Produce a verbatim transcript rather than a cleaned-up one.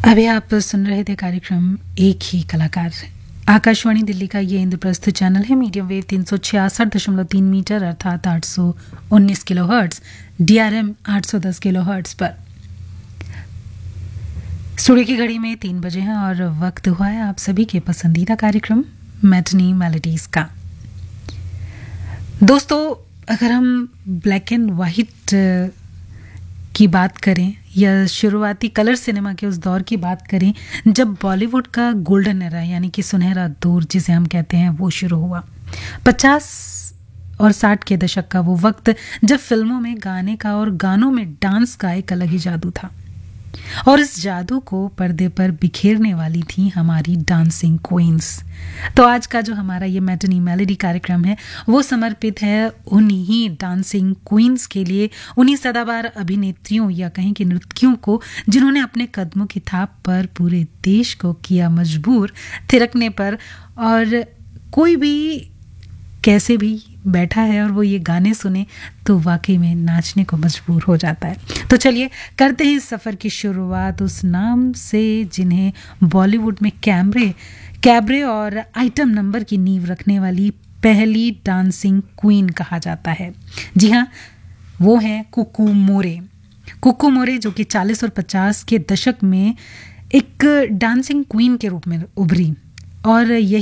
अभी आप सुन रहे थे कार्यक्रम एक ही कलाकार। आकाशवाणी दिल्ली का ये इंद्रप्रस्थ चैनल है, मीडियम वेव तीन सौ छियासठ दशमलव तीन मीटर अर्थात आठ सौ उन्नीस किलो हर्ट्स, डीआरएम आठ सौ दस किलो हर्ट्स पर। स्टूडियो की घड़ी में तीन बजे हैं और वक्त हुआ है आप सभी के पसंदीदा कार्यक्रम मैटनी मेलोडीज का। दोस्तों, अगर हम ब्लैक एंड वाइट की बात करें या शुरुआती कलर सिनेमा के उस दौर की बात करें जब बॉलीवुड का गोल्डन एरा यानी कि सुनहरा दौर जिसे हम कहते हैं वो शुरू हुआ, पचास और साठ के दशक का वो वक्त जब फिल्मों में गाने का और गानों में डांस का एक अलग ही जादू था और इस जादू को पर्दे पर बिखेरने वाली थी हमारी डांसिंग क्वींस। तो आज का जो हमारा ये मैटनी मेलोडी कार्यक्रम है वो समर्पित है उन्हीं डांसिंग क्वींस के लिए, उन्हीं सदाबहार अभिनेत्रियों या कहें कि नृत्यों को जिन्होंने अपने कदमों की थाप पर पूरे देश को किया मजबूर थिरकने पर, और कोई भी कैसे भी बैठा है और वो ये गाने सुने तो वाकई में नाचने को मजबूर हो जाता है। तो चलिए करते हैं इस सफ़र की शुरुआत उस नाम से जिन्हें बॉलीवुड में कैमरे कैबरे और आइटम नंबर की नींव रखने वाली पहली डांसिंग क्वीन कहा जाता है। जी हाँ, वो हैं कुकू मोरे। कुकू मोरे जो कि चालीस और पचास के दशक में एक डांसिंग क्वीन के रूप में उभरी और यही